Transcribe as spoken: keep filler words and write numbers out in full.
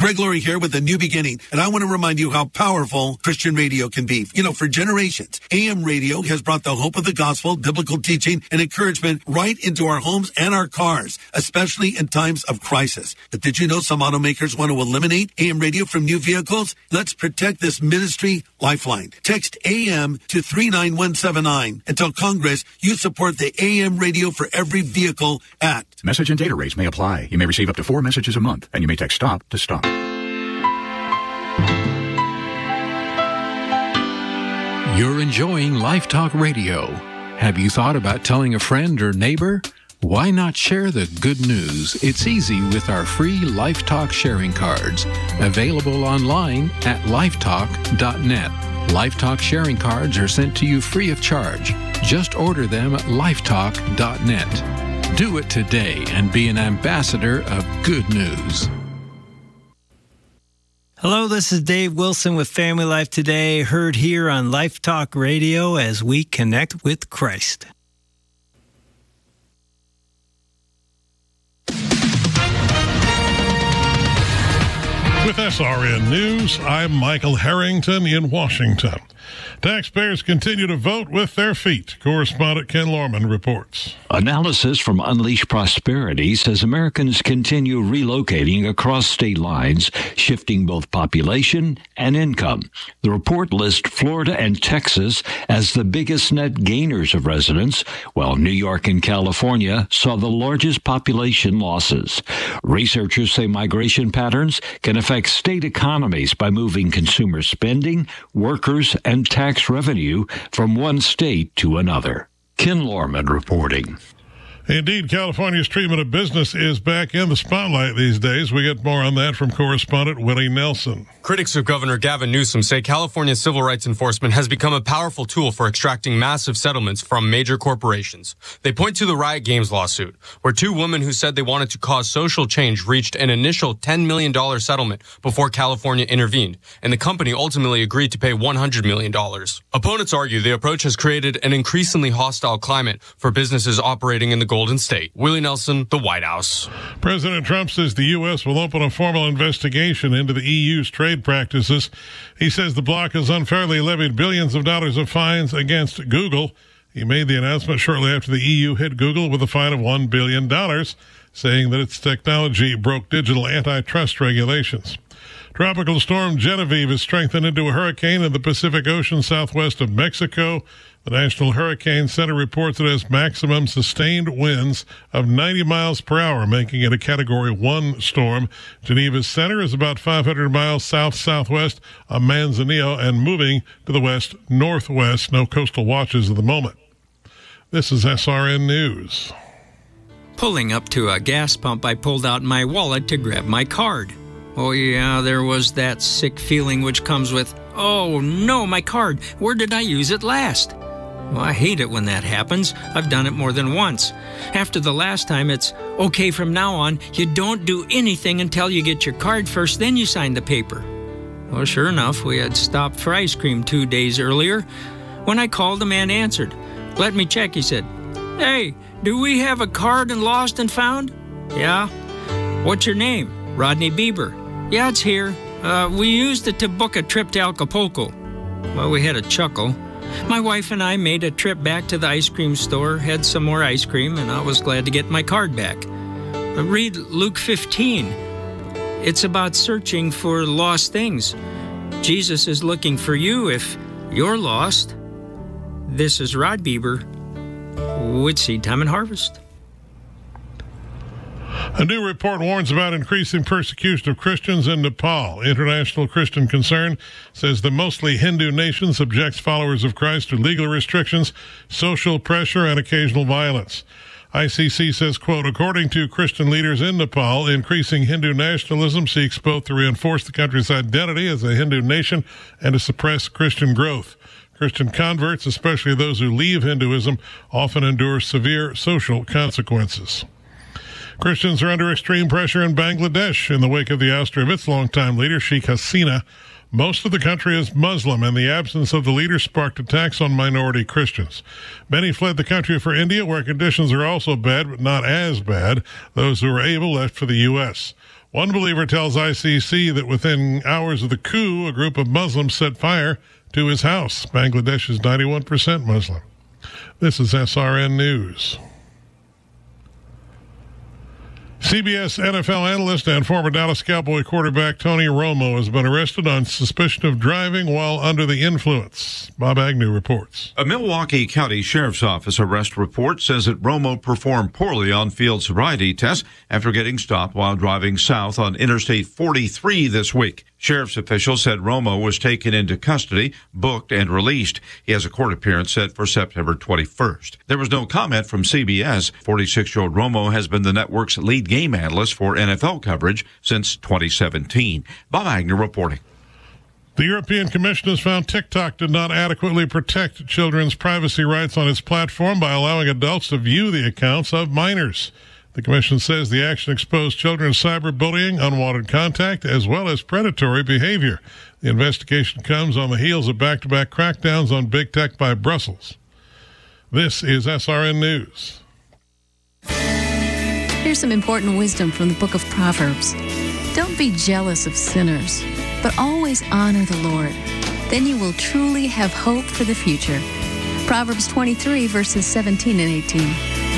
Greg Laurie here with A New Beginning, and I want to remind you how powerful Christian radio can be. You know, for generations, A M radio has brought the hope of the gospel, biblical teaching, and encouragement right into our homes and our cars, especially in times of crisis. But did you know some automakers want to eliminate A M radio from new vehicles? Let's protect this ministry lifeline. Text A M to three nine one seven nine and tell Congress you support the A M Radio for Every Vehicle Act. Message and data rates may apply. You may receive up to four messages a month, and you may text STOP to STOP. You're enjoying Life Talk Radio. Have you thought about telling a friend or neighbor? Why not share the good news? It's easy with our free Life Talk sharing cards, available online at lifetalk dot net. Life Talk sharing cards are sent to you free of charge. Just order them at lifetalk dot net. Do it today and be an ambassador of good news. Hello, this is Dave Wilson with Family Life Today, heard here on Life Talk Radio as we connect with Christ. With S R N News, I'm Michael Harrington in Washington. Taxpayers continue to vote with their feet. Correspondent Ken Lorman reports. Analysis from Unleash Prosperity says Americans continue relocating across state lines, shifting both population and income. The report lists Florida and Texas as the biggest net gainers of residents, while New York and California saw the largest population losses. Researchers say migration patterns can affect state economies by moving consumer spending, workers, and tax revenue from one state to another. Ken Lorman reporting. Indeed, California's treatment of business is back in the spotlight these days. We get more on that from correspondent Willie Nelson. Critics of Governor Gavin Newsom say California's civil rights enforcement has become a powerful tool for extracting massive settlements from major corporations. They point to the Riot Games lawsuit, where two women who said they wanted to cause social change reached an initial ten million dollars settlement before California intervened, and the company ultimately agreed to pay one hundred million dollars. Opponents argue the approach has created an increasingly hostile climate for businesses operating in the Golden State. Willie Nelson, the White House. President Trump says the U S will open a formal investigation into the E U's trade practices. He says the bloc has unfairly levied billions of dollars of fines against Google. He made the announcement shortly after the E U hit Google with a fine of one billion dollars, saying that its technology broke digital antitrust regulations. Tropical storm Genevieve has strengthened into a hurricane in the Pacific Ocean southwest of Mexico. The National Hurricane Center reports it has maximum sustained winds of ninety miles per hour, making it a Category one storm. Geneva's center is about five hundred miles south-southwest of Manzanillo and moving to the west-northwest. No coastal watches at the moment. This is S R N News. Pulling up to a gas pump, I pulled out my wallet to grab my card. Oh yeah, there was that sick feeling which comes with, oh no, my card, where did I use it last? Well, I hate it when that happens. I've done it more than once. After the last time, it's, okay, from now on, you don't do anything until you get your card first, then you sign the paper. Well, sure enough, we had stopped for ice cream two days earlier. When I called, the man answered. Let me check, he said. Hey, do we have a card in Lost and Found? Yeah. What's your name? Rodney Bieber. Yeah, it's here. Uh, we used it to book a trip to Acapulco. Well, we had a chuckle. My wife and I made a trip back to the ice cream store, had some more ice cream, and I was glad to get my card back. Read Luke fifteen. It's about searching for lost things. Jesus is looking for you if you're lost. This is Rod Bieber with Seed Time and Harvest. A new report warns about increasing persecution of Christians in Nepal. International Christian Concern says the mostly Hindu nation subjects followers of Christ to legal restrictions, social pressure, and occasional violence. I C C says, quote, according to Christian leaders in Nepal, increasing Hindu nationalism seeks both to reinforce the country's identity as a Hindu nation and to suppress Christian growth. Christian converts, especially those who leave Hinduism, often endure severe social consequences. Christians are under extreme pressure in Bangladesh in the wake of the ouster of its longtime leader, Sheikh Hasina. Most of the country is Muslim, and the absence of the leader sparked attacks on minority Christians. Many fled the country for India, where conditions are also bad, but not as bad. Those who were able left for the U S One believer tells I C C that within hours of the coup, a group of Muslims set fire to his house. Bangladesh is ninety-one percent Muslim. This is S R N News. C B S N F L analyst and former Dallas Cowboy quarterback Tony Romo has been arrested on suspicion of driving while under the influence. Bob Agnew reports. A Milwaukee County Sheriff's Office arrest report says that Romo performed poorly on field sobriety tests after getting stopped while driving south on Interstate forty-three this week. Sheriff's officials said Romo was taken into custody, booked, and released. He has a court appearance set for September twenty-first. There was no comment from C B S. forty-six-year-old Romo has been the network's lead game analyst for N F L coverage since twenty seventeen. Bob Agnew reporting. The European Commission has found TikTok did not adequately protect children's privacy rights on its platform by allowing adults to view the accounts of minors. The Commission says the action exposed children's cyberbullying, unwanted contact, as well as predatory behavior. The investigation comes on the heels of back-to-back crackdowns on big tech by Brussels. This is S R N News. Here's some important wisdom from the book of Proverbs. Don't be jealous of sinners, but always honor the Lord. Then you will truly have hope for the future. Proverbs twenty-three, verses seventeen and eighteen.